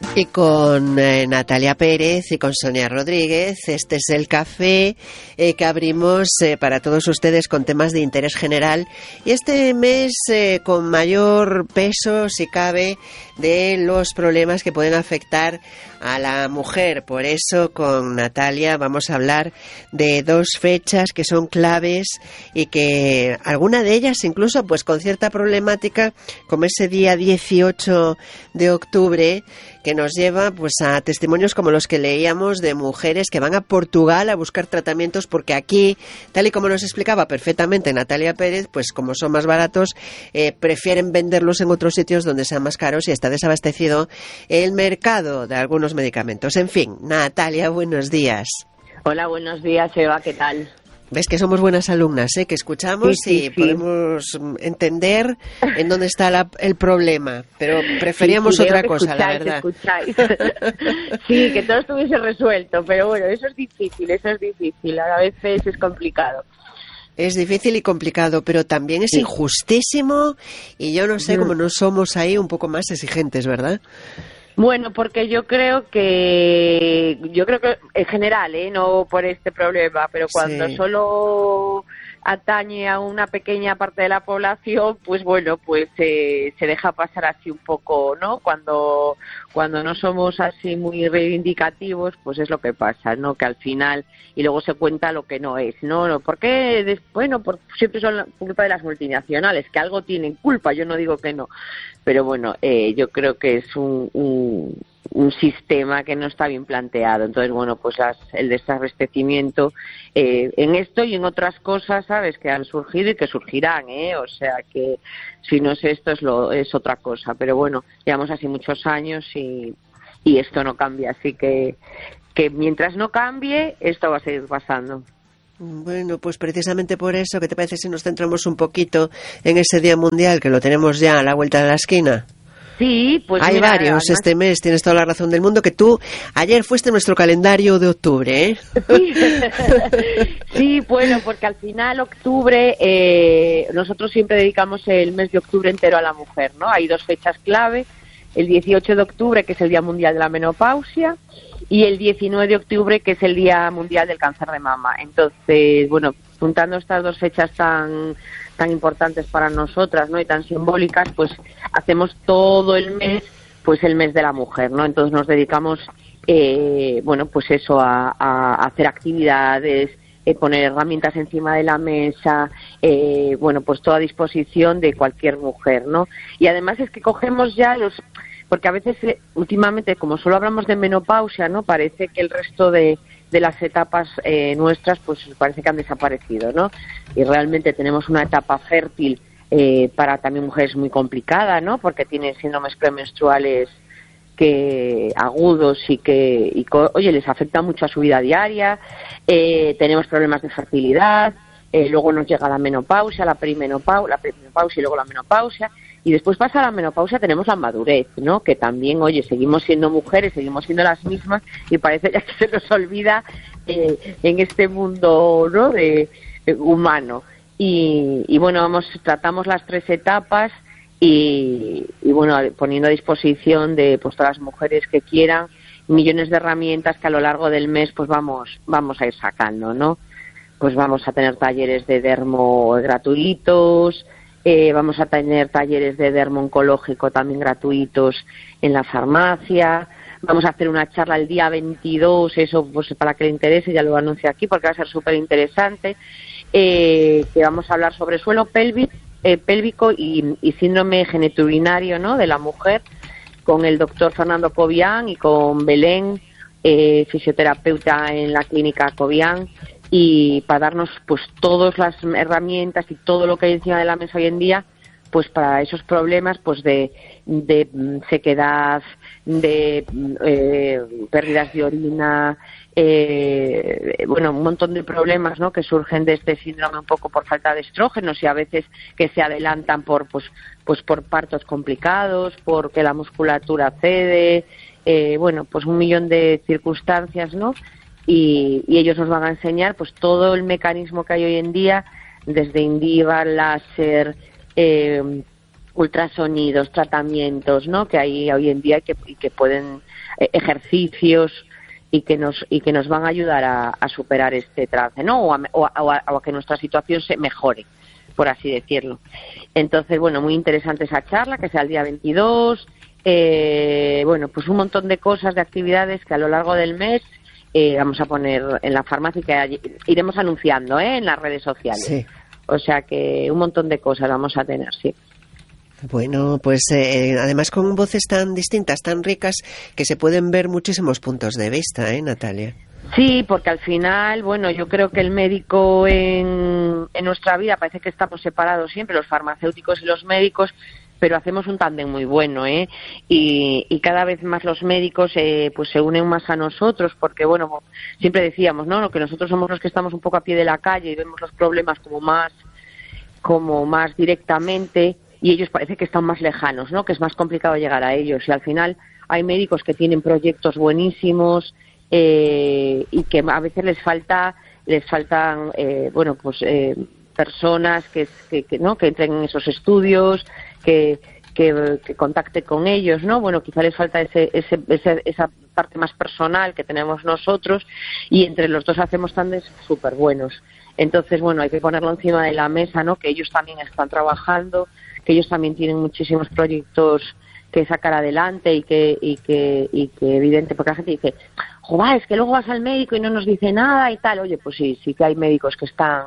Y con Natalia Pérez y con Sonia Rodríguez, este es el café que abrimos para todos ustedes con temas de interés general. Y este mes con mayor peso, si cabe, de los problemas que pueden afectar a la mujer. Por eso con Natalia vamos a hablar de dos fechas que son claves y que alguna de ellas incluso pues con cierta problemática, como ese día 18 de octubre, que nos lleva pues a testimonios como los que leíamos de mujeres que van a Portugal a buscar tratamientos porque aquí, tal y como nos explicaba perfectamente Natalia Pérez, pues como son más baratos, prefieren venderlos en otros sitios donde sean más caros y está desabastecido el mercado de algunos medicamentos. En fin, Natalia, buenos días. Hola, buenos días, Eva, ¿qué tal? Ves que somos buenas alumnas, que escuchamos y podemos entender en dónde está el problema, pero preferíamos otra cosa, la verdad. Escucháis. Sí, que todo estuviese resuelto, pero bueno, eso es difícil, a veces es complicado. Es difícil y complicado, pero también es injustísimo y yo no sé cómo no somos ahí un poco más exigentes, ¿verdad? Bueno, porque yo creo que en general, no por este problema, pero cuando solo atañe a una pequeña parte de la población, pues bueno, pues se deja pasar así un poco, ¿no? Cuando no somos así muy reivindicativos, pues es lo que pasa, ¿no? Que al final, y luego se cuenta lo que no es, ¿no? Porque, bueno, siempre son culpa de las multinacionales, que algo tienen culpa, yo no digo que no, pero bueno, yo creo que es un sistema que no está bien planteado. Entonces, bueno, pues el desabastecimiento en esto y en otras cosas, ¿sabes?, que han surgido y que surgirán, o sea que si no es esto es otra cosa. Pero bueno, llevamos así muchos años y esto no cambia, así que mientras no cambie, esto va a seguir pasando. Bueno, pues precisamente por eso, ¿qué te parece si nos centramos un poquito en ese Día Mundial, que lo tenemos ya a la vuelta de la esquina? Sí, pues hay mira, varios además, este mes, tienes toda la razón del mundo, que tú ayer fuiste en nuestro calendario de octubre, ¿eh? Sí, bueno, porque al final octubre, nosotros siempre dedicamos el mes de octubre entero a la mujer, ¿no? Hay dos fechas clave, el 18 de octubre, que es el Día Mundial de la Menopausia, y el 19 de octubre, que es el Día Mundial del Cáncer de Mama. Entonces, bueno, juntando estas dos fechas tan importantes para nosotras, ¿no?, y tan simbólicas, pues hacemos todo el mes, pues el mes de la mujer, ¿no? Entonces nos dedicamos, bueno, pues eso, a hacer actividades, poner herramientas encima de la mesa, bueno, pues toda a disposición de cualquier mujer, ¿no? Y además es que cogemos ya porque a veces últimamente, como solo hablamos de menopausia, ¿no?, parece que el resto de las etapas nuestras, pues parece que han desaparecido, ¿no? Y realmente tenemos una etapa fértil para también mujeres muy complicada, ¿no?, porque tienen síndromes premenstruales agudos y oye, les afecta mucho a su vida diaria. Tenemos problemas de fertilidad, luego nos llega la menopausia, la perimenopausia y luego la menopausia. Y después pasa la menopausia, tenemos la madurez, ¿no?, que también, oye, seguimos siendo mujeres, seguimos siendo las mismas y parece ya que se nos olvida en este mundo, ¿no?, humano. Y bueno, tratamos las tres etapas y bueno, poniendo a disposición de pues todas las mujeres que quieran millones de herramientas que a lo largo del mes pues vamos a ir sacando, ¿no? Pues vamos a tener talleres de dermo gratuitos, vamos a tener talleres de dermo oncológico también gratuitos en la farmacia, vamos a hacer una charla el día 22, eso pues para que le interese, ya lo anuncio aquí porque va a ser súper interesante, que vamos a hablar sobre suelo pélvico y síndrome genitourinario, ¿no?, de la mujer, con el doctor Fernando Cobian y con Belén, fisioterapeuta en la clínica Cobian, y para darnos pues todas las herramientas y todo lo que hay encima de la mesa hoy en día, pues para esos problemas pues de sequedad, de pérdidas de orina, bueno, un montón de problemas, ¿no?, que surgen de este síndrome un poco por falta de estrógenos y a veces que se adelantan por por partos complicados, porque la musculatura cede, bueno, pues un millón de circunstancias, ¿no? Y ellos nos van a enseñar pues todo el mecanismo que hay hoy en día, desde Indiva, láser, ultrasonidos, tratamientos, ¿no? Que hay hoy en día y que pueden ejercicios y que nos van a ayudar a superar este trance, ¿no? O a que nuestra situación se mejore, por así decirlo. Entonces, bueno, muy interesante esa charla, que sea el día 22. Bueno, pues un montón de cosas, de actividades que a lo largo del mes vamos a poner en la farmacia y que iremos anunciando en las redes sociales. Sí. O sea que un montón de cosas vamos a tener, sí. Bueno, pues además con voces tan distintas, tan ricas, que se pueden ver muchísimos puntos de vista, Natalia? Sí, porque al final, bueno, yo creo que el médico en nuestra vida parece que estamos separados siempre, los farmacéuticos y los médicos, pero hacemos un tándem muy bueno, y cada vez más los médicos pues se unen más a nosotros, porque bueno, siempre decíamos, ¿no?, que nosotros somos los que estamos un poco a pie de la calle y vemos los problemas como más directamente, y ellos parece que están más lejanos, ¿no?, que es más complicado llegar a ellos, y al final hay médicos que tienen proyectos buenísimos y que a veces les faltan bueno, pues personas que entren en esos estudios, que contacte con ellos, ¿no? Bueno, quizá les falta esa parte más personal que tenemos nosotros, y entre los dos hacemos tandes súper buenos. Entonces, bueno, hay que ponerlo encima de la mesa, ¿no?, que ellos también están trabajando, que ellos también tienen muchísimos proyectos que sacar adelante y que evidente, porque la gente dice, joder, es que luego vas al médico y no nos dice nada y tal. Oye, pues sí que hay médicos que están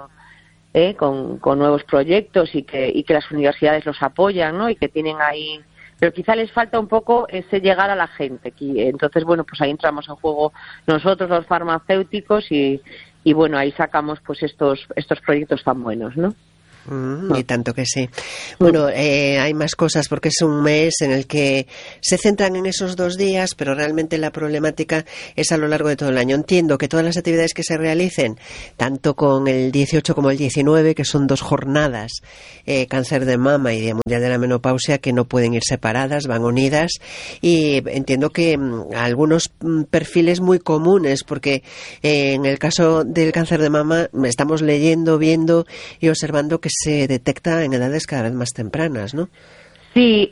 con nuevos proyectos y que las universidades los apoyan, ¿no?, y que tienen ahí, pero quizá les falta un poco ese llegar a la gente. Entonces, bueno, pues ahí entramos en juego nosotros los farmacéuticos y bueno, ahí sacamos pues estos proyectos tan buenos, ¿no? Y tanto que sí. Bueno, hay más cosas porque es un mes en el que se centran en esos 2 días, pero realmente la problemática es a lo largo de todo el año. Entiendo que todas las actividades que se realicen, tanto con el 18 como el 19, que son 2 jornadas, cáncer de mama y Día Mundial de la Menopausia, que no pueden ir separadas, van unidas, y entiendo que algunos perfiles muy comunes, porque en el caso del cáncer de mama estamos leyendo, viendo y observando que se detecta en edades cada vez más tempranas, ¿no? Sí,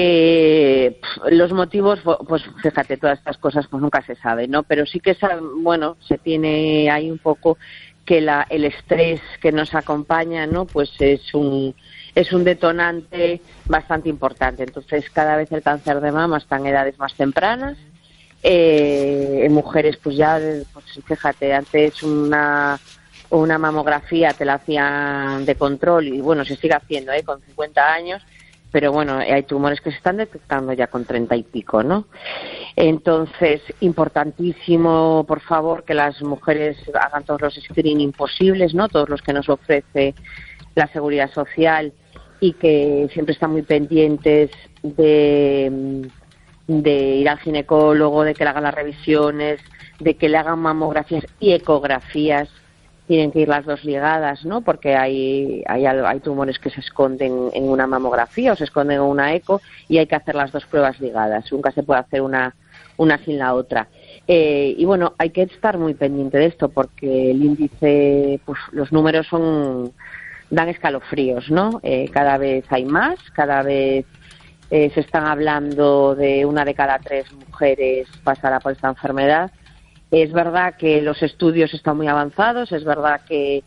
los motivos, pues fíjate, todas estas cosas pues nunca se sabe, ¿no? Pero sí que bueno, se tiene ahí un poco que el estrés que nos acompaña, ¿no?, pues es un detonante bastante importante. Entonces, cada vez el cáncer de mama está en edades más tempranas. En mujeres, pues ya, pues fíjate, antes una mamografía te la hacían de control y bueno, se sigue haciendo con 50 años, pero bueno, hay tumores que se están detectando ya con 30 y pico, ¿no? Entonces, importantísimo, por favor, que las mujeres hagan todos los screening posibles, ¿no?, todos los que nos ofrece la Seguridad Social, y que siempre están muy pendientes de ir al ginecólogo, de que le hagan las revisiones, de que le hagan mamografías y ecografías. Tienen que ir las dos ligadas, ¿no?, porque hay tumores que se esconden en una mamografía o se esconden en una eco, y hay que hacer las dos pruebas ligadas. Nunca se puede hacer una sin la otra. Y bueno, hay que estar muy pendiente de esto, porque el índice, pues los números dan escalofríos, ¿no? Cada vez hay más, cada vez se están hablando de 1 de cada 3 mujeres pasará por esta enfermedad. Es verdad que los estudios están muy avanzados, es verdad que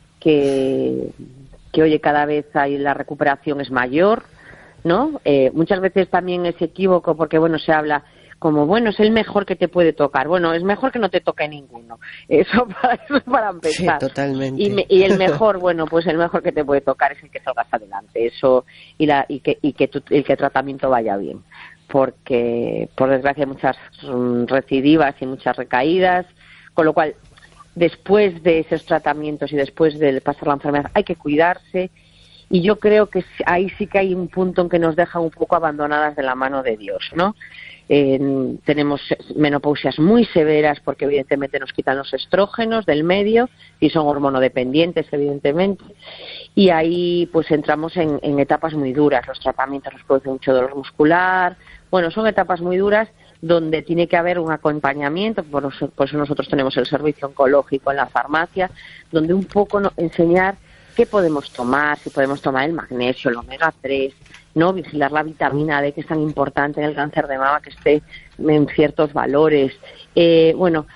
oye, cada vez la recuperación es mayor, ¿no? Muchas veces también es equívoco porque, bueno, se habla como, bueno, es el mejor que te puede tocar. Bueno, es mejor que no te toque ninguno. Eso para empezar. Sí, totalmente. Y el mejor, bueno, pues el mejor que te puede tocar es el que salgas adelante. Eso, y que el tratamiento vaya bien. Porque, por desgracia, hay muchas recidivas y muchas recaídas, con lo cual, después de esos tratamientos y después de pasar la enfermedad, hay que cuidarse, y yo creo que ahí sí que hay un punto en que nos dejan un poco abandonadas de la mano de Dios, ¿no? Tenemos menopausias muy severas porque evidentemente nos quitan los estrógenos del medio y son hormonodependientes, evidentemente, y ahí pues entramos en etapas muy duras. Los tratamientos nos producen mucho dolor muscular. Bueno, son etapas muy duras donde tiene que haber un acompañamiento. Por eso nosotros tenemos el servicio oncológico en la farmacia, donde un poco enseñar qué podemos tomar, si podemos tomar el magnesio, el omega 3, ¿no? Vigilar la vitamina D, que es tan importante en el cáncer de mama, que esté en ciertos valores. Bueno,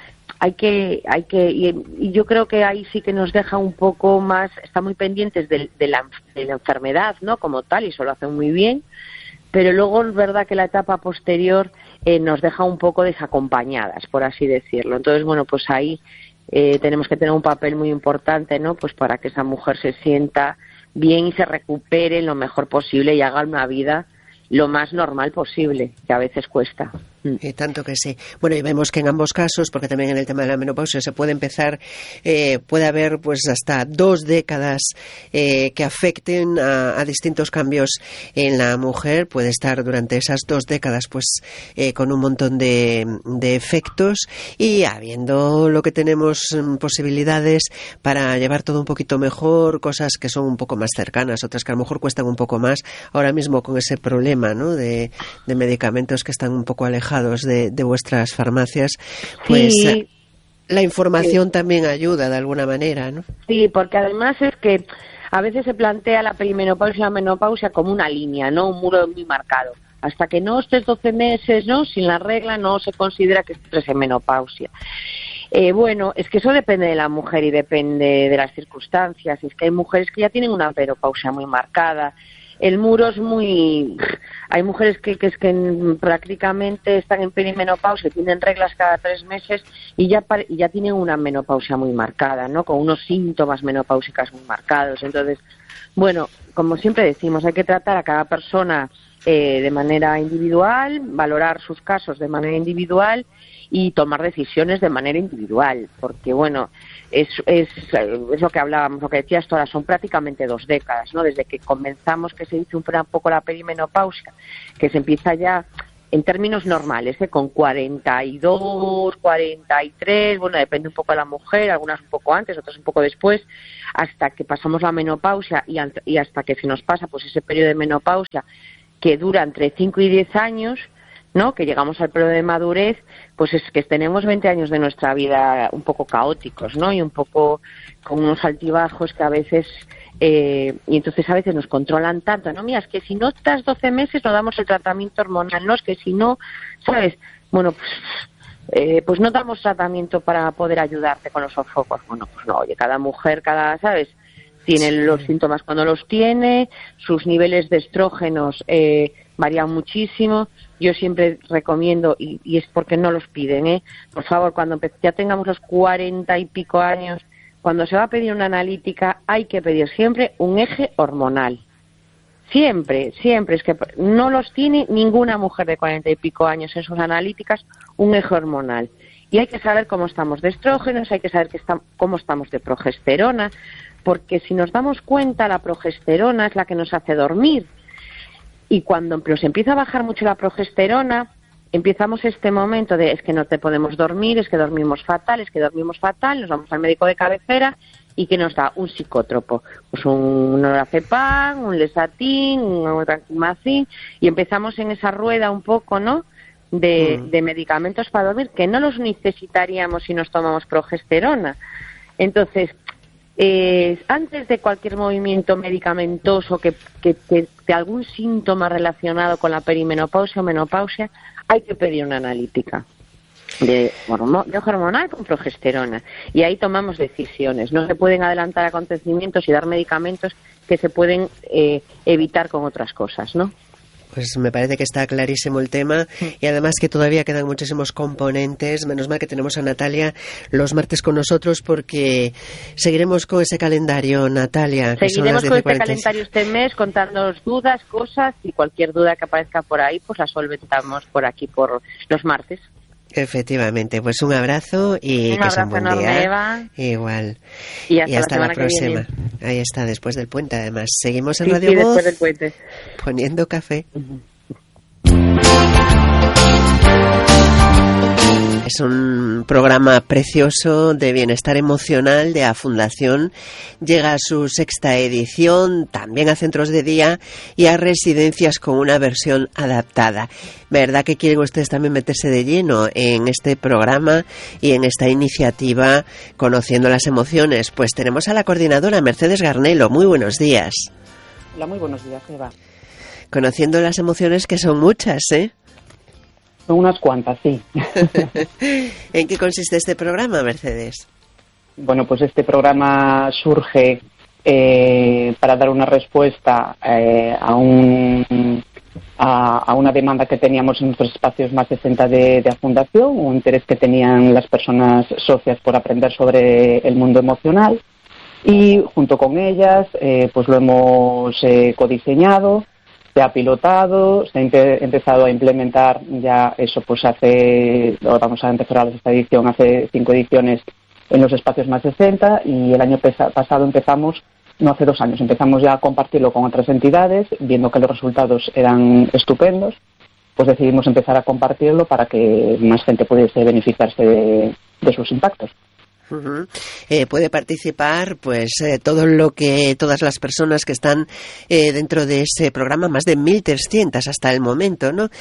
y yo creo que ahí sí que nos deja un poco más, está muy pendientes de la enfermedad, ¿no? Como tal, y eso lo hacen muy bien, pero luego es verdad que la etapa posterior nos deja un poco desacompañadas, por así decirlo. Entonces, bueno, pues ahí tenemos que tener un papel muy importante, ¿no? Pues para que esa mujer se sienta bien y se recupere lo mejor posible y haga una vida lo más normal posible, que a veces cuesta. Y tanto que sí. Bueno, y vemos que en ambos casos, porque también en el tema de la menopausia se puede empezar, puede haber pues hasta 2 décadas que afecten a distintos cambios en la mujer. Puede estar durante esas 2 décadas pues con un montón de efectos, y habiendo lo que tenemos posibilidades para llevar todo un poquito mejor, cosas que son un poco más cercanas, otras que a lo mejor cuestan un poco más, ahora mismo con ese problema, ¿no? de medicamentos que están un poco alejados de vuestras farmacias, pues sí, la información también ayuda de alguna manera, ¿no? Sí, porque además es que a veces se plantea la perimenopausia y la menopausia como una línea, ¿no? Un muro muy marcado. Hasta que no estés 12 meses, ¿no? Sin la regla no se considera que estés en menopausia. Bueno, es que eso depende de la mujer y depende de las circunstancias. Es que hay mujeres que ya tienen una menopausia muy marcada. El muro es muy... Hay mujeres que prácticamente están en perimenopausia, tienen reglas cada 3 meses y ya tienen una menopausia muy marcada, ¿no? Con unos síntomas menopáusicos muy marcados. Entonces, bueno, como siempre decimos, hay que tratar a cada persona de manera individual, valorar sus casos de manera individual y tomar decisiones de manera individual, porque bueno, es lo que hablábamos, lo que decías tú ahora, son prácticamente 2 décadas, ¿no? Desde que comenzamos, que se dice un poco la perimenopausia, que se empieza ya en términos normales, con 42, 43, bueno, depende un poco de la mujer, algunas un poco antes, otras un poco después, hasta que pasamos la menopausia y hasta que se nos pasa pues ese periodo de menopausia que dura entre 5 y 10 años, ¿no? Que llegamos al periodo de madurez, pues es que tenemos 20 años de nuestra vida un poco caóticos, ¿no? Y un poco con unos altibajos que a veces, y entonces a veces nos controlan tanto, ¿no? Mira, es que si no estás 12 meses no damos el tratamiento hormonal, no, es que si no, ¿sabes? Bueno, pues no damos tratamiento para poder ayudarte con los sofocos. Bueno, pues no, oye, cada mujer, ¿sabes? Tiene los síntomas cuando los tiene, sus niveles de estrógenos varían muchísimo. Yo siempre recomiendo, y es porque no los piden, por favor, cuando ya tengamos los 40 y pico años, cuando se va a pedir una analítica, hay que pedir siempre un eje hormonal. Siempre, es que no los tiene ninguna mujer de 40 y pico años en sus analíticas, un eje hormonal. Y hay que saber cómo estamos de estrógenos, hay que saber cómo estamos de progesterona, porque si nos damos cuenta, la progesterona es la que nos hace dormir. Y cuando nos empieza a bajar mucho la progesterona, empezamos este momento de es que no te podemos dormir, es que dormimos fatal, nos vamos al médico de cabecera y que nos da un psicótropo, pues un Lorazepam, un Lesatin, un Trancimacin, y empezamos en esa rueda un poco, ¿no?, de medicamentos para dormir que no los necesitaríamos si nos tomamos progesterona. Entonces, antes de cualquier movimiento medicamentoso que de algún síntoma relacionado con la perimenopausia o menopausia, hay que pedir una analítica de hormonal con progesterona, y ahí tomamos decisiones. No se pueden adelantar acontecimientos y dar medicamentos que se pueden evitar con otras cosas, ¿no? Pues me parece que está clarísimo el tema, y además que todavía quedan muchísimos componentes. Menos mal que tenemos a Natalia los martes con nosotros, porque seguiremos con ese calendario, Natalia. Seguiremos con este calendario este mes, contándonos dudas, cosas, y cualquier duda que aparezca por ahí, pues la solventamos por aquí, por los martes. Efectivamente, pues un abrazo y que sea un buen día. Eva. Igual. Y hasta la próxima. Ahí está, después del puente, además. Seguimos en sí, Radio Voz, después del puente, poniendo café. Es un programa precioso de bienestar emocional de la Fundación. Llega a su 6ª edición, también a centros de día y a residencias con una versión adaptada. ¿Verdad que quieren ustedes también meterse de lleno en este programa y en esta iniciativa Conociendo las Emociones? Pues tenemos a la coordinadora Mercedes Garnelo. Muy buenos días. Hola, muy buenos días, Eva. Conociendo las emociones, que son muchas, ¿eh? Son unas cuantas, sí. ¿En qué consiste este programa, Mercedes? Bueno, pues este programa surge para dar una respuesta a una demanda que teníamos en nuestros espacios más 60 de la Fundación, un interés que tenían las personas socias por aprender sobre el mundo emocional, y junto con ellas pues lo hemos codiseñado. Se ha pilotado, se ha empezado a implementar ya eso, pues vamos a empezar a esta edición, hace 5 ediciones en los espacios más 60, y el año pasado empezamos ya a compartirlo con otras entidades, viendo que los resultados eran estupendos, pues decidimos empezar a compartirlo para que más gente pudiese beneficiarse de sus impactos. Uh-huh. Puede participar todas las personas que están dentro de ese programa, más de 1.300 hasta el momento, ¿no?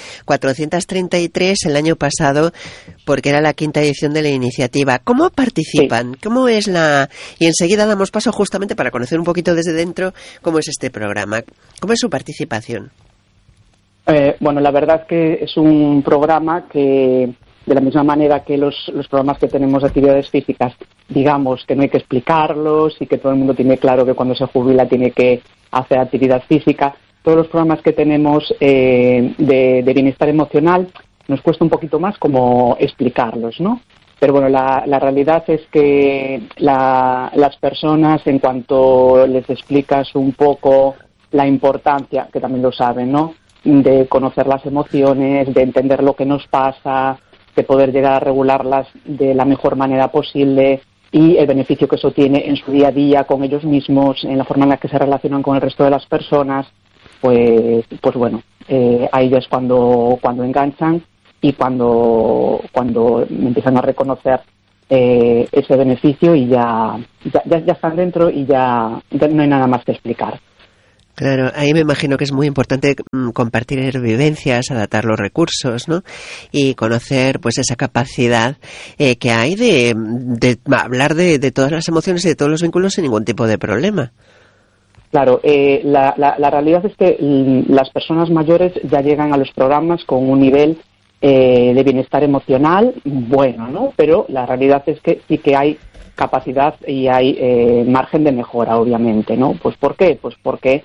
433 el año pasado, porque era la 5ª edición de la iniciativa. ¿Cómo participan? Sí. ¿Cómo es y enseguida damos paso justamente para conocer un poquito desde dentro cómo es este programa? ¿Cómo es su participación? Bueno, la verdad que es un programa que, de la misma manera que los programas que tenemos de actividades físicas, digamos que no hay que explicarlos y que todo el mundo tiene claro que cuando se jubila tiene que hacer actividad física, todos los programas que tenemos de bienestar emocional nos cuesta un poquito más como explicarlos, ¿no? Pero bueno, la realidad es que las personas, en cuanto les explicas un poco la importancia, que también lo saben, ¿no?, de conocer las emociones, de entender lo que nos pasa, de poder llegar a regularlas de la mejor manera posible, y el beneficio que eso tiene en su día a día con ellos mismos, en la forma en la que se relacionan con el resto de las personas, pues bueno, ahí ya es cuando enganchan y cuando empiezan a reconocer ese beneficio, y ya están dentro y ya no hay nada más que explicar. Claro, ahí me imagino que es muy importante compartir vivencias, adaptar los recursos, ¿no? Y conocer pues esa capacidad que hay de hablar de todas las emociones y de todos los vínculos sin ningún tipo de problema. Claro, la realidad es que las personas mayores ya llegan a los programas con un nivel de bienestar emocional bueno, ¿no? Pero la realidad es que sí que hay capacidad y hay margen de mejora, obviamente, ¿no? Pues ¿por qué? Pues porque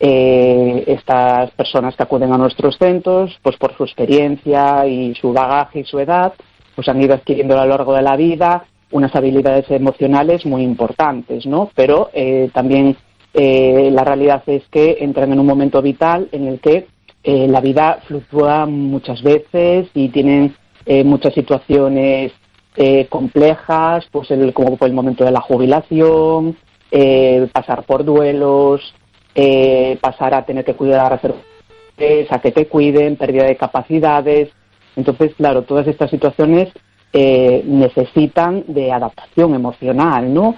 estas personas que acuden a nuestros centros, pues por su experiencia y su bagaje y su edad, pues han ido adquiriendo a lo largo de la vida unas habilidades emocionales muy importantes, ¿no? Pero también la realidad es que entran en un momento vital en el que la vida fluctúa muchas veces y tienen muchas situaciones complejas, pues como el momento de la jubilación, pasar por duelos, pasar a tener que cuidar a que te cuiden, pérdida de capacidades. Entonces, claro, todas estas situaciones necesitan de adaptación emocional, ¿no?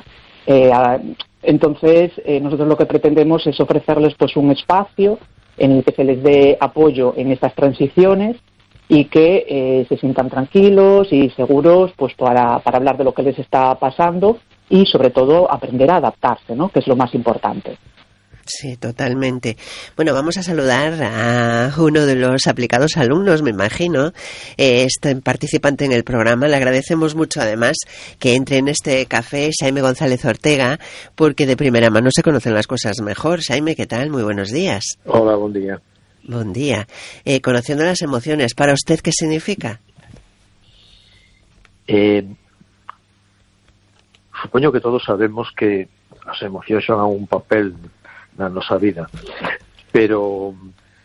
Entonces, nosotros lo que pretendemos es ofrecerles pues un espacio en el que se les dé apoyo en estas transiciones y que se sientan tranquilos y seguros pues para hablar de lo que les está pasando y, sobre todo, aprender a adaptarse, ¿no?, que es lo más importante. Sí, totalmente. Bueno, vamos a saludar a uno de los aplicados alumnos, me imagino, este participante en el programa. Le agradecemos mucho, además, que entre en este café Xaime González Ortega, porque de primera mano se conocen las cosas mejor. Xaime, ¿qué tal? Muy buenos días. Hola, buen día. Buen día. Conociendo las emociones, ¿para usted qué significa? Supoño que todos sabemos que as emocións xogan un papel na nosa vida, pero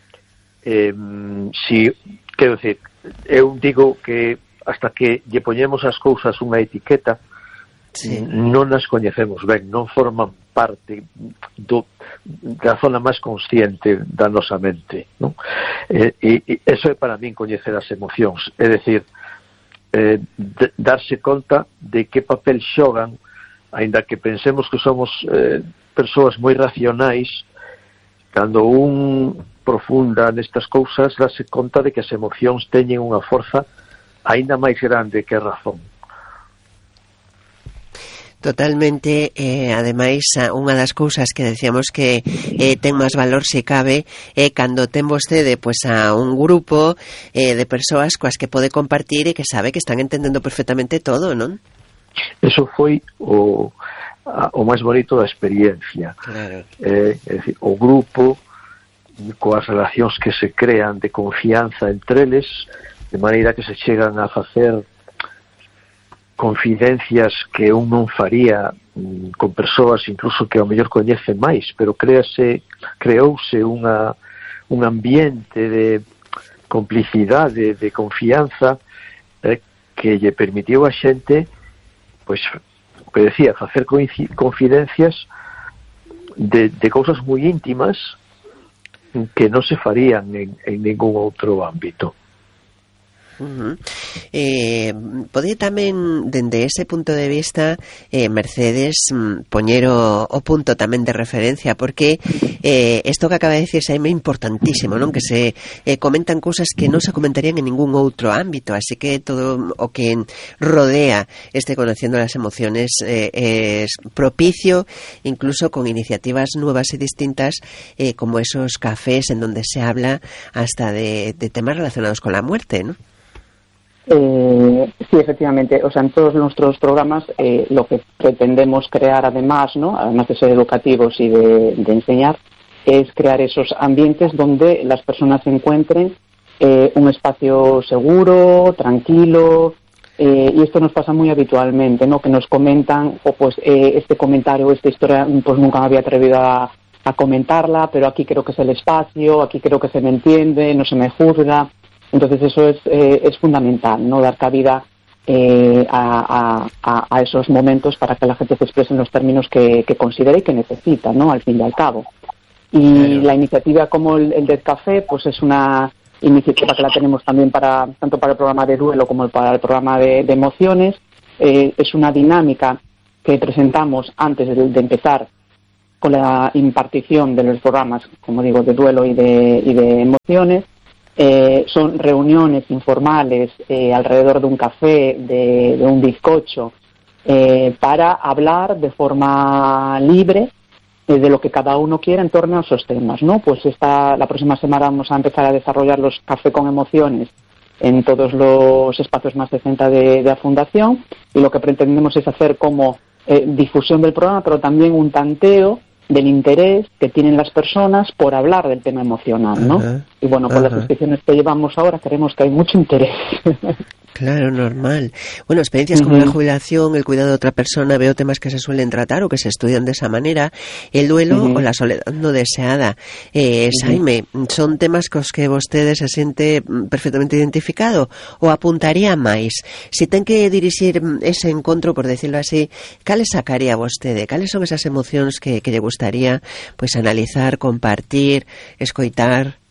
quero decir, eu digo que hasta que lle poñemos as cousas unha etiqueta, sí, non as coñecemos ben, non forman parte da zona máis consciente da nosa mente, non? E eso é para min coñecer as emocións, é dicir, darse conta de que papel xogan, aínda que pensemos que somos persoas moi racionais, cando un profunda nestas cousas, darse conta de que as emocións teñen unha forza aínda máis grande que a razón. Totalmente, ademais, unha das cousas que decíamos que ten máis valor se cabe cando ten vostede pois a un grupo de persoas coas que pode compartir e que sabe que están entendendo perfectamente todo, non? Eso foi o máis bonito da experiencia. Claro. É dicir, o grupo coas relacións que se crean de confianza entre eles, de maneira que se chegan a facer confidencias que un non faría con persoas incluso que ao mellor coñece máis, pero creouse un ambiente de complicidade, de confianza que lle permitiu a xente, pois, o que decía, facer confidencias de cousas moi íntimas que non se farían en ningún outro ámbito. Pode tamén, dende ese punto de vista, Mercedes, poñer o punto tamén de referencia, porque isto que acaba de dicir é importantísimo, non? Que se comentan cousas que non se comentarían en ningún outro ámbito, así que todo o que rodea este Conociendo las Emociones es propicio, incluso con iniciativas nuevas y distintas, como esos cafés en donde se habla hasta de temas relacionados con la muerte, ¿no? Sí, efectivamente. O sea, en todos nuestros programas lo que pretendemos crear, además, ¿no? Además de ser educativos y de enseñar, es crear esos ambientes donde las personas encuentren un espacio seguro, tranquilo, y esto nos pasa muy habitualmente, ¿no? Que nos comentan, pues este comentario, esta historia, pues nunca me había atrevido a comentarla, pero aquí creo que es el espacio, aquí creo que se me entiende, no se me juzga. Entonces eso es fundamental, ¿no? Dar cabida a esos momentos para que la gente se exprese en los términos que considere y que necesita, ¿no? Al fin y al cabo. Y claro, la iniciativa como el del café, pues es una iniciativa que la tenemos también tanto para el programa de duelo como para el programa de emociones. Es una dinámica que presentamos antes de empezar con la impartición de los programas, como digo, de duelo y de emociones. Son reuniones informales alrededor de un café, de un bizcocho, para hablar de forma libre de lo que cada uno quiera en torno a esos temas, ¿no? Pues la próxima semana vamos a empezar a desarrollar los café con emociones en todos los espacios más de venta de la Fundación, y lo que pretendemos es hacer como difusión del programa, pero también un tanteo del interés que tienen las personas por hablar del tema emocional, ¿no? Y bueno, con las inscripciones que llevamos ahora creemos que hay mucho interés. Claro, normal. Bueno, experiencias como la jubilación, el cuidado de otra persona, veo temas que se suelen tratar o que se estudian de esa manera, el duelo o la soledad no deseada. Jaime, son temas cos que vostede se siente perfectamente identificado ou apuntaría máis? Se ten que dirixir ese encontro, por decirlo así, cales sacaría vostede? Cales son esas emocións que lle gustaría pues analizar, compartir, escoitar?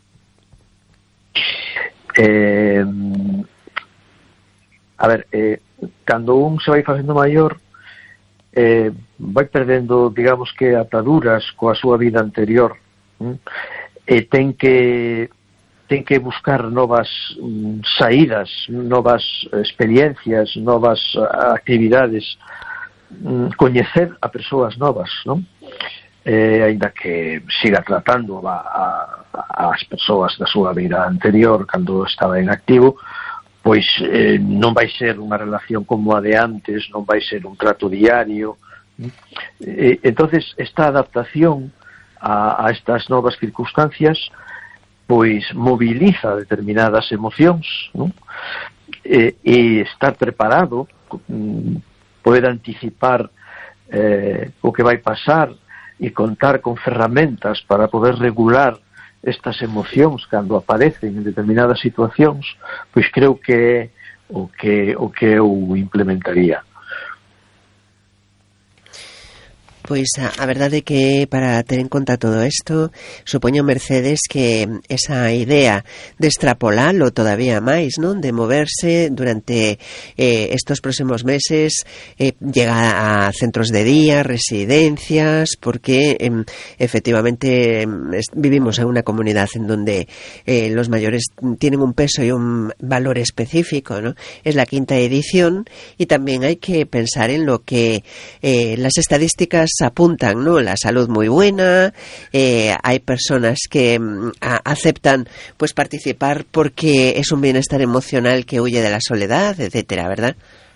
A ver, cando un se vai facendo maior, vai perdendo, digamos que, ataduras coa súa vida anterior, e ten que buscar novas saídas, novas experiencias, novas actividades, coñecer a persoas novas, non? Ainda que siga tratando as persoas da súa vida anterior cando estaba en activo, pois non vai ser unha relación como a de antes, non vai ser un trato diario. Entonces, esta adaptación a estas novas circunstancias pois moviliza determinadas emocións, non? E estar preparado, poder anticipar o que vai pasar e contar con ferramentas para poder regular estas emocións cando aparecen en determinadas situacións, pois creo que é o que eu implementaría. Pois a verdade é que para ter en conta todo isto, supoño, Mercedes, que esa idea de extrapolalo todavía máis, non? De moverse durante estos próximos meses, llega a centros de día, residencias, porque efectivamente vivimos en una comunidad en donde los mayores tienen un peso y un valor específico, ¿no? Es la 5ª edición y también hay que pensar en lo que las estadísticas apuntan, ¿no? La salud muy buena, hay personas que aceptan pues participar porque es un bienestar emocional que huye de la soledad, etcétera, ¿verdad?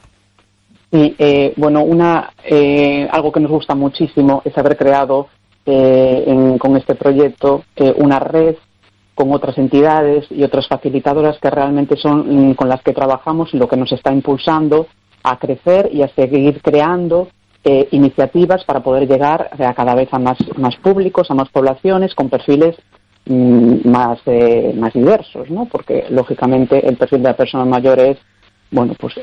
Y bueno, algo que nos gusta muchísimo es haber creado con este proyecto una red con otras entidades y otras facilitadoras que realmente son con las que trabajamos y lo que nos está impulsando a crecer y a seguir creando iniciativas para poder llegar a cada vez a más públicos, a más poblaciones con perfiles más diversos, ¿no? Porque lógicamente el perfil de las personas mayores, bueno, pues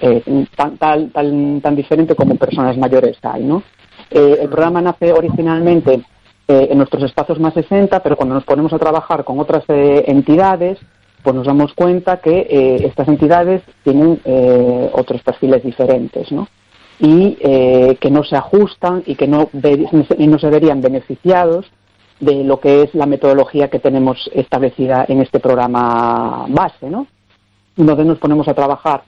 tan diferente como personas mayores hay, ¿no? El programa nace originalmente en nuestros espacios más 60, pero cuando nos ponemos a trabajar con otras entidades, pues nos damos cuenta que estas entidades tienen otros perfiles diferentes, ¿no? Y que no se ajustan y que no se verían beneficiados de lo que es la metodología que tenemos establecida en este programa base, ¿no? Entonces nos ponemos a trabajar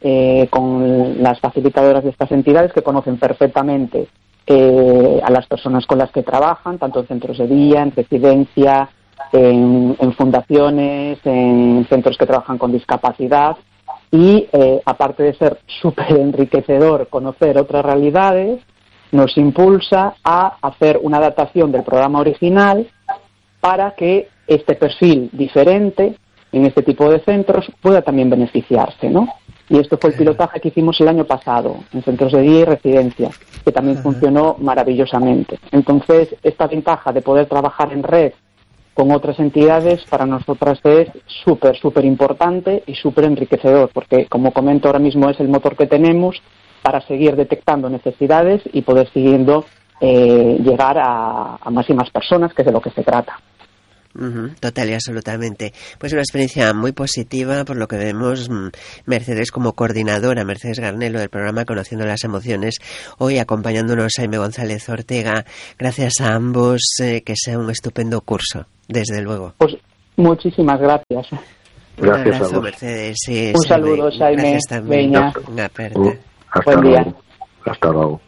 con las facilitadoras de estas entidades que conocen perfectamente a las personas con las que trabajan, tanto en centros de día, en residencia, en fundaciones, en centros que trabajan con discapacidad. Y aparte de ser súper enriquecedor conocer otras realidades, nos impulsa a hacer una adaptación del programa original para que este perfil diferente en este tipo de centros pueda también beneficiarse, ¿no? Y esto fue el pilotaje que hicimos el año pasado en centros de día y residencia, que también funcionó maravillosamente. Entonces, esta ventaja de poder trabajar en red con otras entidades para nosotras es súper importante y súper enriquecedor, porque, como comento, ahora mismo es el motor que tenemos para seguir detectando necesidades y poder siguiendo llegar a más y más personas, que es de lo que se trata. Total y absolutamente. Pues una experiencia muy positiva, por lo que vemos. Mercedes como coordinadora, Mercedes Garnelo del programa Conociendo las Emociones, hoy acompañándonos Jaime González Ortega. Gracias a ambos, que sea un estupendo curso, desde luego. Pues muchísimas gracias. Un abrazo, Mercedes. Un saludo, Jaime. Gracias también. Veña. Una aperta. Hasta luego. Hasta luego.